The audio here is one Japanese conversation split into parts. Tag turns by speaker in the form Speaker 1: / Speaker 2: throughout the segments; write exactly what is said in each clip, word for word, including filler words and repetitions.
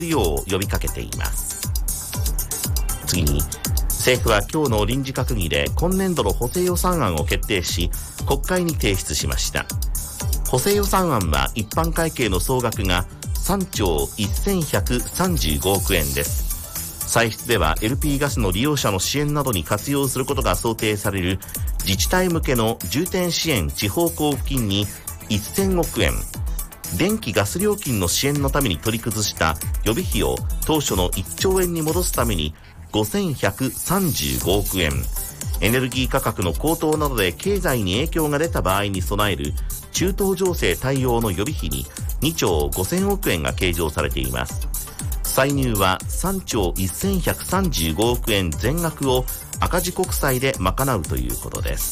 Speaker 1: よう呼びかけています。次に、政府は今日の臨時閣議で今年度の補正予算案を決定し、国会に提出しました。補正予算案は一般会計の総額がさんちょうせんひゃくさんじゅうごおくえんです。歳出では エルピー ガスの利用者の支援などに活用することが想定される自治体向けの重点支援地方交付金にせんおくえん、電気ガス料金の支援のために取り崩した予備費を当初のいっちょうえんに戻すためにごせんひゃくさんじゅうごおくえん、エネルギー価格の高騰などで経済に影響が出た場合に備える中東情勢対応の予備費ににちょうごせんおくえんが計上されています。歳入はさんちょうせんひゃくさんじゅうごおくえん全額を赤字国債で賄うということです。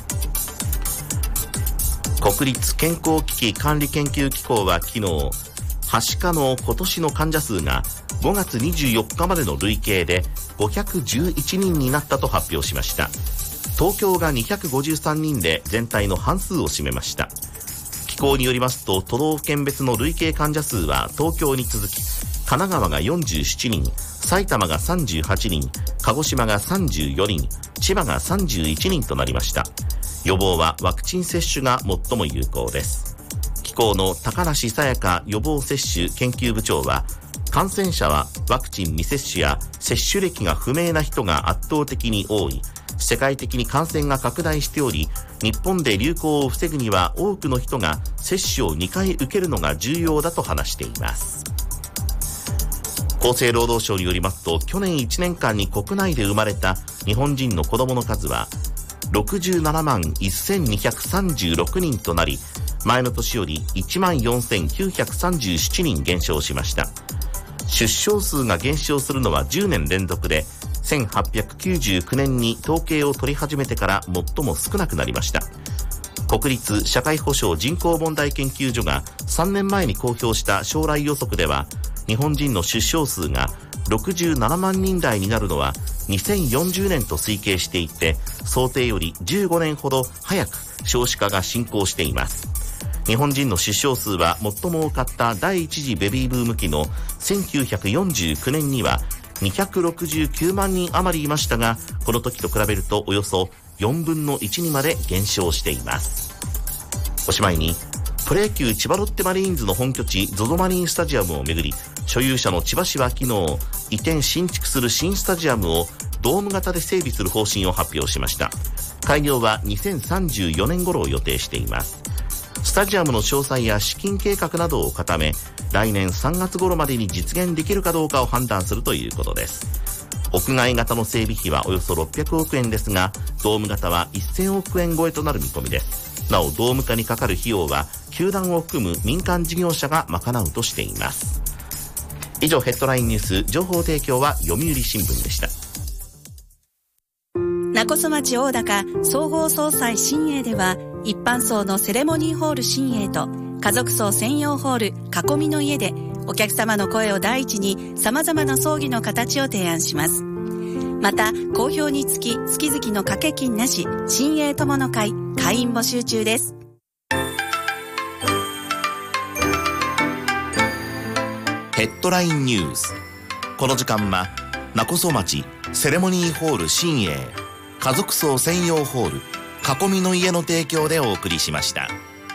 Speaker 1: 国立健康危機管理研究機構は昨日、はしかの今年の患者数がごがつにじゅうよっかまでの累計でごひゃくじゅういちにんになったと発表しました。東京がにひゃくごじゅうさんにんで全体の半数を占めました。機構によりますと、都道府県別の累計患者数は東京に続き神奈川がよんじゅうななにん、埼玉がさんじゅうはちにん、鹿児島がさんじゅうよにん、千葉がさんじゅういちにんとなりました。予防はワクチン接種が最も有効です。機構の高梨沙也加予防接種研究部長は、感染者はワクチン未接種や接種歴が不明な人が圧倒的に多い。世界的に感染が拡大しており、日本で流行を防ぐには多くの人が接種をにかい受けるのが重要だと話しています。厚生労働省によりますと、去年いちねんかんに国内で生まれた日本人の子供の数はろくじゅうななまんせんにひゃくさんじゅうろくにんとなり、前の年よりいちまんよんせんきゅうひゃくさんじゅうななにん減少しました。出生数が減少するのはじゅうねん連続で、せんはっぴゃくきゅうじゅうきゅうねんに統計を取り始めてから最も少なくなりました。国立社会保障人口問題研究所がさんねんまえに公表した将来予測では、日本人の出生数がろくじゅうななまんにん台になるのはにせんよんじゅうねんと推計していて、想定よりじゅうごねんほど早く少子化が進行しています。日本人の出生数は最も多かった第一次ベビーブーム期のせんきゅうひゃくよんじゅうきゅうねんにはにひゃくろくじゅうきゅうまんにん余りいましたが、この時と比べるとおよそよんぶんのいちにまで減少しています。おしまいに、プロ野球千葉ロッテマリーンズの本拠地 ゾゾ マリンスタジアムをめぐり、所有者の千葉市は昨日、移転新築する新スタジアムをドーム型で整備する方針を発表しました。開業はにせんさんじゅうよねん頃を予定しています。スタジアムの詳細や資金計画などを固め、来年さんがつ頃までに実現できるかどうかを判断するということです。屋外型の整備費はおよそろっぴゃくおくえんですが、ドーム型はせんおくえん超えとなる見込みです。なお、ドーム化にかかる費用は球団を含む民間事業者が賄うとしています。以上、ヘッドラインニュース、情報提供は読売新聞でした。
Speaker 2: 勿来町大高総合総裁新栄では、一般層のセレモニーホール新栄と家族層専用ホール囲みの家で、お客様の声を第一に様々な葬儀の形を提案します。また、好評につき月々の掛け金なし新栄友の会会員募集中です。
Speaker 1: ヘッドラインニュース。この時間は勿来町セレモニーホール新栄家族層専用ホール囲みの家の提供でお送りしました。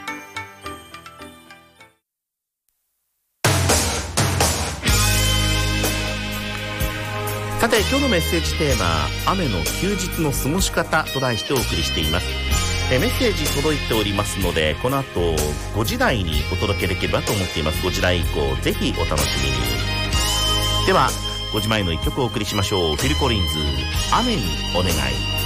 Speaker 1: さて、今日のメッセージテーマ、雨の休日の過ごし方と題してお送りしています。えメッセージ届いておりますので、この後ごじ台にお届けできればと思っています。ごじ台以降ぜひお楽しみに。ではごじまえのいっきょくお送りしましょう。フィル・コリンズ、雨にお願い。